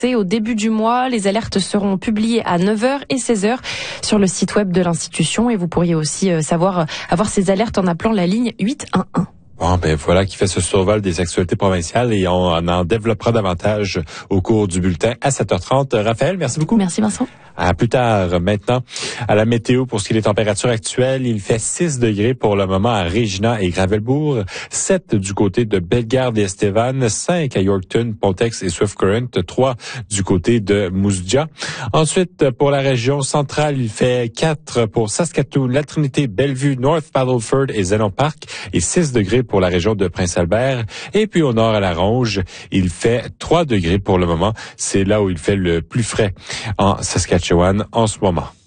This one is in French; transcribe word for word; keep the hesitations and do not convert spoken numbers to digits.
Au début du mois, les alertes seront publiées à neuf heures et seize heures sur le site web de l'institution et vous pourriez aussi savoir avoir ces alertes en appelant la ligne huit un un. Bon, ben voilà qui fait ce survol des actualités provinciales et on en développera davantage au cours du bulletin à sept heures trente. Raphaël, merci beaucoup. Merci Vincent. À plus tard. Maintenant, à la météo, pour ce qui est des températures actuelles, il fait six degrés pour le moment à Regina et Gravelbourg, sept du côté de Bellegarde et Estevan, cinq à Yorkton, Pontex et Swift Current, trois du côté de Mousdia. Ensuite, pour la région centrale, il fait quatre pour Saskatoon, La Trinité, Bellevue, North Paddleford et Zénon Park et six degrés pour la région de Prince-Albert. Et puis au nord à la Ronge, il fait trois degrés pour le moment. C'est là où il fait le plus frais en Saskatchewan en ce moment.